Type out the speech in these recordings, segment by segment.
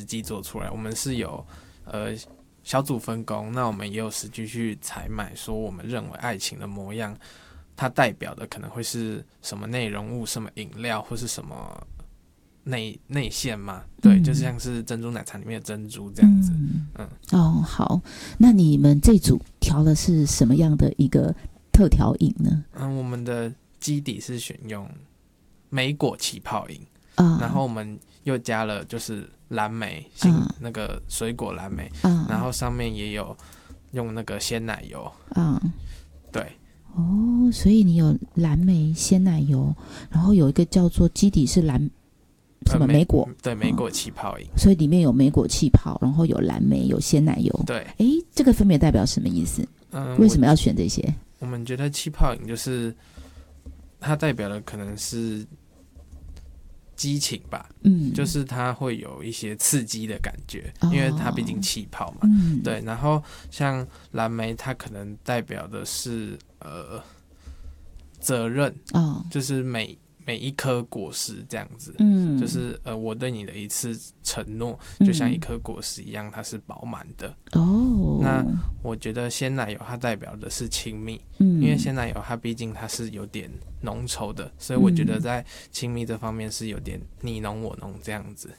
际做出来，我们是有小组分工，那我们也有实际去采买，说我们认为爱情的模样，它代表的可能会是什么内容物、什么饮料，或是什么内馅嘛？对，就像是珍珠奶茶里面的珍珠这样子。 好，那你们这组调的是什么样的一个特调饮呢？ 我们的基底是选用莓果气泡饮，然后我们又加了就是蓝莓，那个水果蓝莓，然后上面也有用那个鲜奶油。对。 所以你有蓝莓鲜奶油，然后有一个叫做基底是什么莓果？ 对，莓果气泡饮。 所以里面有莓果气泡，然后有蓝莓，有鲜奶油。 对。 这个分别代表什么意思？为什么要选这些？ 我们觉得气泡饮就是它代表的可能是激情吧，就是它会有一些刺激的感觉，因为它毕竟气泡嘛，对。然后像蓝莓，它可能代表的是责任，就是每一颗果实这样子，就是我对你的一次承诺，就像一颗果实一样，它是饱满的。那我觉得鲜奶油它代表的是亲密，因为鲜奶油它毕竟它是有点浓稠的，所以我觉得在亲密这方面是有点你浓我浓这样子。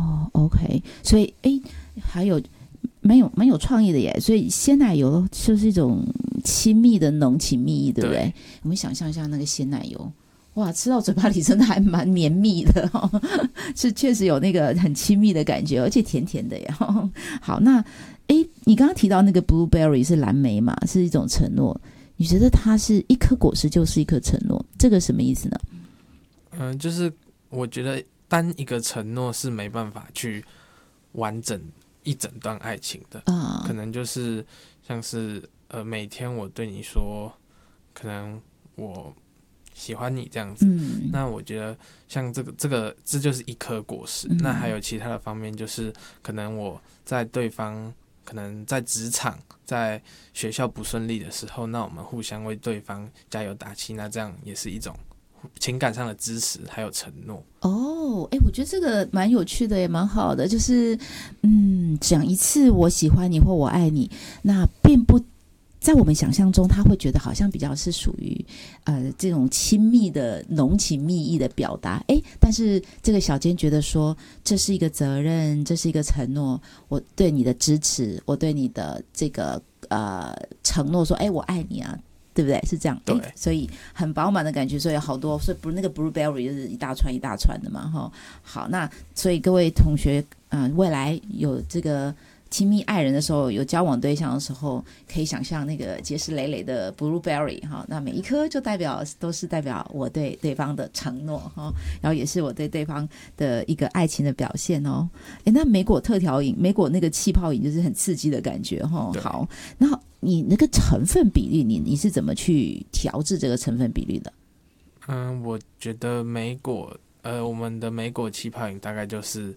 OK， 所以还有蛮有创意的耶。所以鲜奶油就是一种亲密的浓情蜜意，对不对？我们想象一下那个鲜奶油，哇，吃到嘴巴里真的还蛮绵密的是确实有那个很亲密的感觉，而且甜甜的耶好，那你刚刚提到那个 blueberry 是蓝莓嘛，是一种承诺，你觉得它是一颗果实就是一颗承诺，这个什么意思呢？ 就是我觉得单一个承诺是没办法去完整一整段爱情的，可能就是像是每天我对你说，可能我喜欢你这样子，那我觉得像这就是一颗果实，那还有其他的方面，就是可能我在对方可能在职场在学校不顺利的时候，那我们互相为对方加油打气，那这样也是一种情感上的支持还有承诺。 我觉得这个蛮有趣的也蛮好的，就是讲一次我喜欢你或我爱你，那并不在我们想象中他会觉得好像比较是属于这种亲密的浓情蜜意的表达，但是这个小坚觉得说这是一个责任，这是一个承诺，我对你的支持，我对你的这个承诺说我爱你啊，对不对？是这样。 对， 所以很饱满的感觉，所以有好多，所以不是那个 blueberry 就是一大串一大串的嘛好，那所以各位同学未来有这个亲密爱人的时候，有交往对象的时候，可以想象那个结实累累的 blueberry 那每一颗就都是代表我对对方的承诺然后也是我对对方的一个爱情的表现那莓果特调饮，莓果那个气泡饮就是很刺激的感觉好，那你那个成分比例，你是怎么去调制这个成分比例的？ 我觉得莓果我们的莓果气泡饮大概就是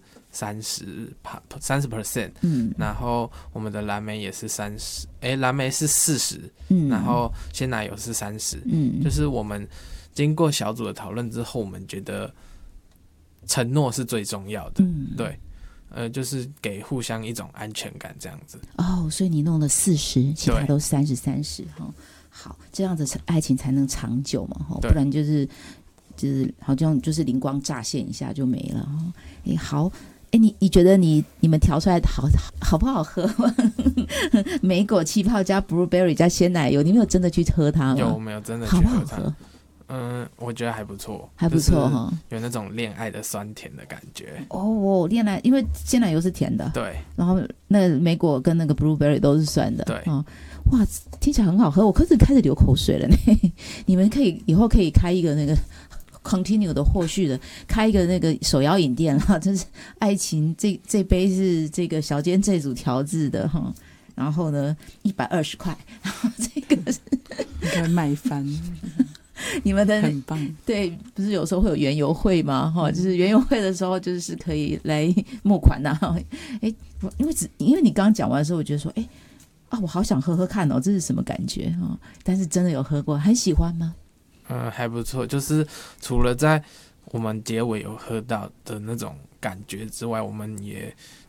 30%，然后我们的蓝莓也是30%，蓝莓是40%，然后鲜奶油是30%，就是我们经过小组的讨论之后，我们觉得承诺是最重要的，对，就是给互相一种安全感这样子。 所以你弄了40%，其他都30好，这样子爱情才能长久嘛不然就是好像就是灵光乍现一下就没了好，你觉得你们调出来好不好喝莓果气泡加 blueberry 加鲜奶油，你没有真的去喝它吗？ 有没有真的去喝它？好不好喝？我觉得还不错， 还不错有那种恋爱的酸甜的感觉。 恋爱，因为鲜奶油是甜的， 对，然后那个莓果跟那个 blueberry 都是酸的， 对， 哇，听起来很好喝，我开始流口水了呢。你们以后可以开一个那个 continue 的后续的，开一个那个手摇饮店真是爱情这杯是这个小坚这组调制的然后呢120块，然后这个应该卖翻。 你们的很棒， 对，不是有时候会有园游会吗？就是园游会的时候，就是可以来募款因为你刚刚讲完的时候，我觉得说，我好想喝喝看这是什么感觉但是真的有喝过，很喜欢吗？ 还不错，就是除了在我们结尾有喝到的那种感觉之外，我们也